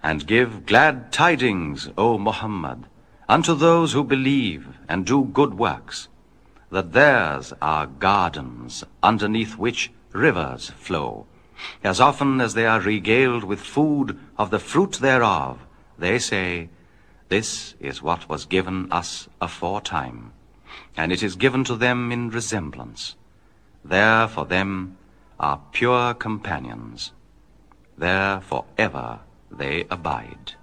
And give glad tidings, O Muhammad, unto those who believe and do good works, that theirs are gardens underneath which rivers flow. As often as they are regaled with food of the fruit thereof, they say, This is what was given us aforetime, and it is given to them in resemblance. There for them are pure companions. There forever they abide.